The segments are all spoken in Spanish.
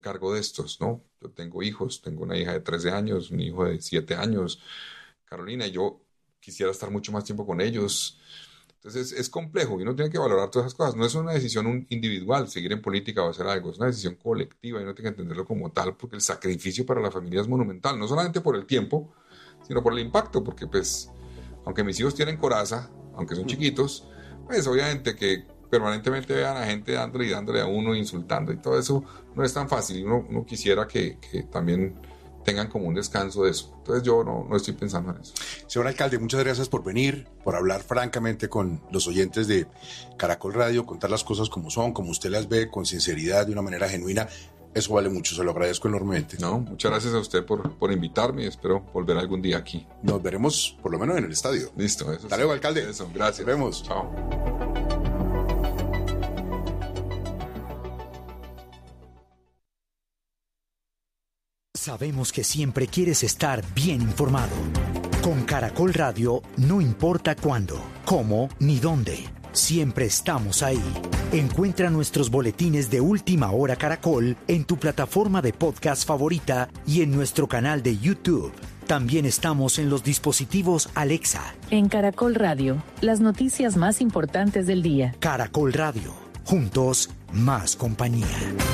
cargo de estos, ¿no? Yo tengo hijos, tengo una hija de 13 años, un hijo de 7 años, Carolina, y yo quisiera estar mucho más tiempo con ellos. Entonces es complejo y uno tiene que valorar todas esas cosas. No es una decisión individual seguir en política o hacer algo, es una decisión colectiva y uno tiene que entenderlo como tal porque el sacrificio para la familia es monumental, no solamente por el tiempo, sino por el impacto, porque pues, aunque mis hijos tienen coraza, aunque son chiquitos, pues obviamente que permanentemente vean a gente dándole a uno, insultando y todo eso no es tan fácil y uno quisiera que también tengan como un descanso de eso. Entonces yo no estoy pensando en eso. Señor alcalde, muchas gracias por venir, por hablar francamente con los oyentes de Caracol Radio, contar las cosas como son, como usted las ve, con sinceridad, de una manera genuina. Eso vale mucho, se lo agradezco enormemente. No, muchas gracias a usted por invitarme y espero volver algún día aquí. Nos veremos por lo menos en el estadio. Listo, eso. Hasta luego, alcalde. Eso, gracias. Nos vemos. Chao. Sabemos que siempre quieres estar bien informado. Con Caracol Radio, no importa cuándo, cómo ni dónde. Siempre estamos ahí. Encuentra nuestros boletines de Última Hora Caracol en tu plataforma de podcast favorita y en nuestro canal de YouTube. También estamos en los dispositivos Alexa. En Caracol Radio, las noticias más importantes del día. Caracol Radio. Juntos, más compañía.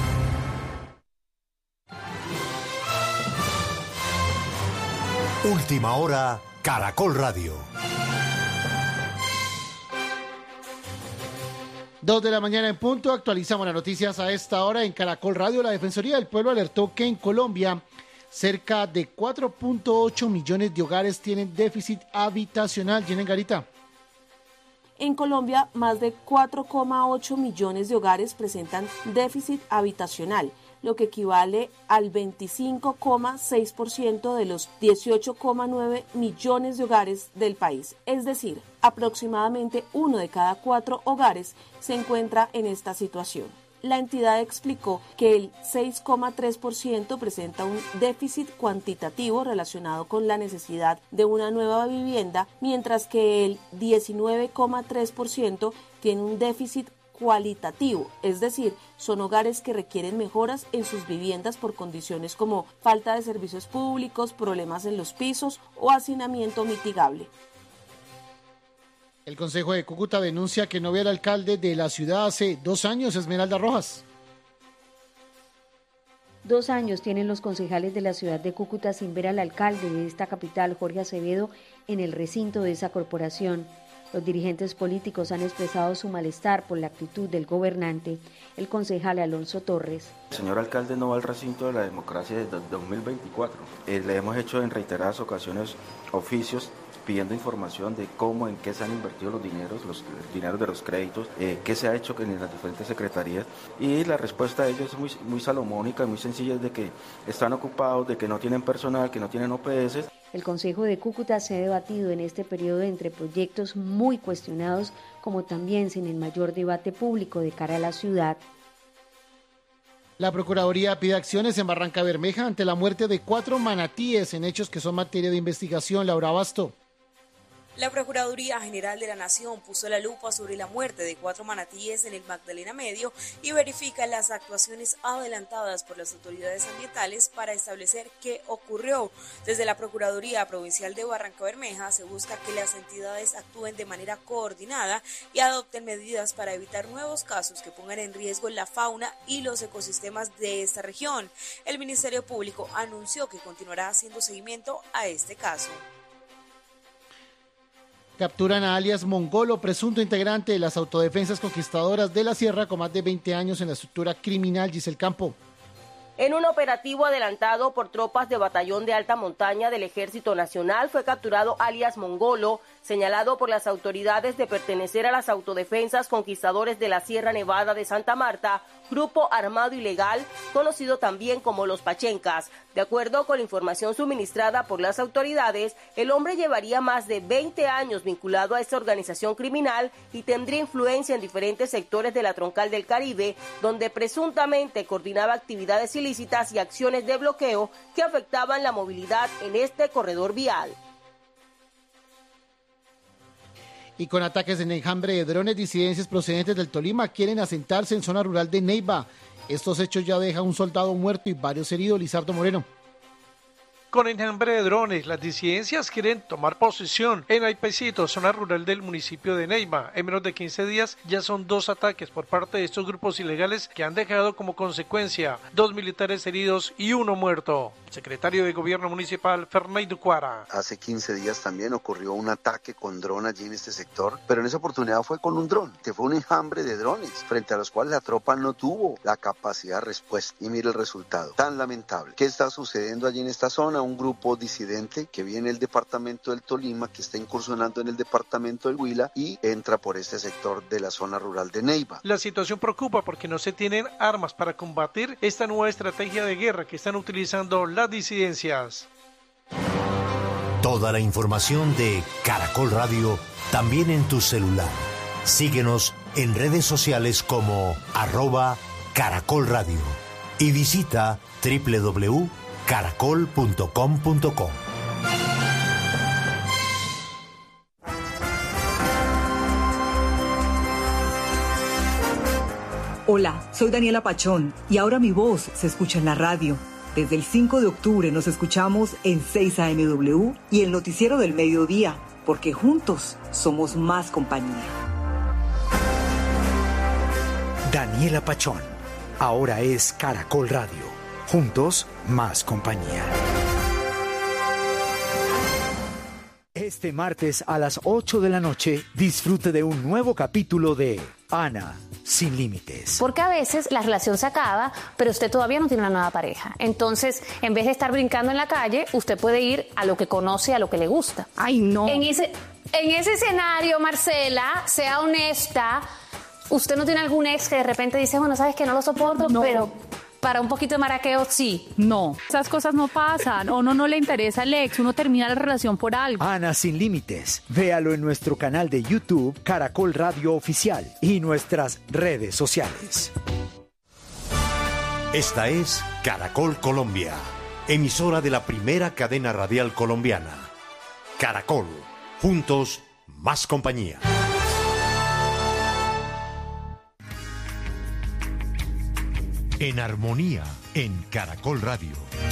Última Hora, Caracol Radio. 2 de la mañana en punto, actualizamos las noticias a esta hora en Caracol Radio. La Defensoría del Pueblo alertó que en Colombia cerca de 4.8 millones de hogares tienen déficit habitacional. Jenny Garita. En Colombia, más de 4,8 millones de hogares presentan déficit habitacional, lo que equivale al 25,6% de los 18,9 millones de hogares del país. Es decir, aproximadamente 1 de cada 4 hogares se encuentra en esta situación. La entidad explicó que el 6,3% presenta un déficit cuantitativo relacionado con la necesidad de una nueva vivienda, mientras que el 19,3% tiene un déficit cualitativo, es decir, son hogares que requieren mejoras en sus viviendas por condiciones como falta de servicios públicos, problemas en los pisos o hacinamiento mitigable. El Consejo de Cúcuta denuncia que no ve al alcalde de la ciudad hace 2 años, Esmeralda Rojas. 2 años tienen los concejales de la ciudad de Cúcuta sin ver al alcalde de esta capital, Jorge Acevedo, en el recinto de esa corporación. Los dirigentes políticos han expresado su malestar por la actitud del gobernante. El concejal Alonso Torres. El señor alcalde no va al recinto de la democracia desde 2024. Le hemos hecho en reiteradas ocasiones oficios pidiendo información de cómo, en qué se han invertido los dineros de los créditos, qué se ha hecho en las diferentes secretarías, y la respuesta de ellos es muy salomónica, muy sencilla, es de que están ocupados, de que no tienen personal, que no tienen OPS. El Consejo de Cúcuta se ha debatido en este periodo entre proyectos muy cuestionados, como también sin el mayor debate público de cara a la ciudad. La Procuraduría pide acciones en Barranca Bermeja ante la muerte de 4 manatíes en hechos que son materia de investigación. Laura Basto. La Procuraduría General de la Nación puso la lupa sobre la muerte de 4 manatíes en el Magdalena Medio y verifica las actuaciones adelantadas por las autoridades ambientales para establecer qué ocurrió. Desde la Procuraduría Provincial de Barranca Bermeja se busca que las entidades actúen de manera coordinada y adopten medidas para evitar nuevos casos que pongan en riesgo la fauna y los ecosistemas de esta región. El Ministerio Público anunció que continuará haciendo seguimiento a este caso. Capturan a alias Mongolo, presunto integrante de las autodefensas conquistadoras de la Sierra con más de 20 años en la estructura criminal. Giselle Campo. En un operativo adelantado por tropas de Batallón de Alta Montaña del Ejército Nacional fue capturado alias Mongolo, señalado por las autoridades de pertenecer a las autodefensas conquistadores de la Sierra Nevada de Santa Marta, grupo armado ilegal conocido también como los Pachencas. De acuerdo con la información suministrada por las autoridades, el hombre llevaría más de 20 años vinculado a esta organización criminal y tendría influencia en diferentes sectores de la Troncal del Caribe, donde presuntamente coordinaba actividades ilícitas y acciones de bloqueo que afectaban la movilidad en este corredor vial. Y con ataques de enjambre de drones, disidencias procedentes del Tolima quieren asentarse en zona rural de Neiva. Estos hechos ya dejan un soldado muerto y varios heridos. Lizardo Moreno. Con enjambre de drones, las disidencias quieren tomar posesión en Aipecito, zona rural del municipio de Neiva. En menos de 15 días ya son 2 ataques por parte de estos grupos ilegales que han dejado como consecuencia 2 militares heridos y 1 muerto. El secretario de Gobierno Municipal, Fernando Cuara. Hace 15 días también ocurrió un ataque con dron allí en este sector, pero en esa oportunidad fue con un dron, que fue un enjambre de drones, frente a los cuales la tropa no tuvo la capacidad de respuesta. Y mire el resultado, tan lamentable. ¿Qué está sucediendo allí en esta zona? Un grupo disidente que viene del departamento del Tolima, que está incursionando en el departamento del Huila y entra por este sector de la zona rural de Neiva. La situación preocupa porque no se tienen armas para combatir esta nueva estrategia de guerra que están utilizando las disidencias. Toda la información de Caracol Radio también en tu celular. Síguenos en redes sociales como @Caracol Radio y visita www.caracol.com.co. Hola, soy Daniela Pachón y ahora mi voz se escucha en la radio. Desde el 5 de octubre nos escuchamos en 6 AMW y el noticiero del mediodía, porque juntos somos más compañía. Daniela Pachón, ahora es Caracol Radio. Juntos, más compañía. Este martes a las 8 de la noche, disfrute de un nuevo capítulo de Ana sin límites. Porque a veces la relación se acaba, pero usted todavía no tiene una nueva pareja. Entonces, en vez de estar brincando en la calle, usted puede ir a lo que conoce, a lo que le gusta. Ay, no. En ese escenario, Marcela, sea honesta. ¿Usted no tiene algún ex que de repente dice, bueno, sabes que no lo soporto, no, pero para un poquito de maraqueo sí? No, esas cosas no pasan. O no le interesa el ex, uno termina la relación por algo. Ana sin límites. Véalo en nuestro canal de YouTube, Caracol Radio Oficial, y nuestras redes sociales. Esta es Caracol Colombia, emisora de la primera cadena radial colombiana. Caracol, juntos, más compañía. En armonía, en Caracol Radio.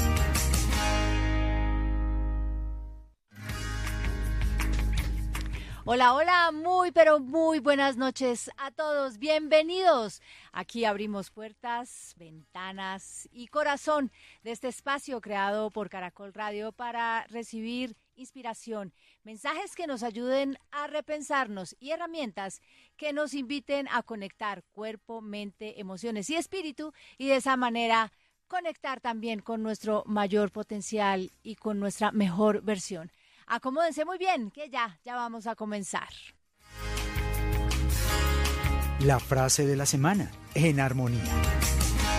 Hola, hola, pero muy buenas noches a todos. Bienvenidos. Aquí abrimos puertas, ventanas y corazón de este espacio creado por Caracol Radio para recibir inspiración, mensajes que nos ayuden a repensarnos y herramientas que nos inviten a conectar cuerpo, mente, emociones y espíritu, y de esa manera conectar también con nuestro mayor potencial y con nuestra mejor versión. Acomódense muy bien, que ya vamos a comenzar. La frase de la semana, en armonía.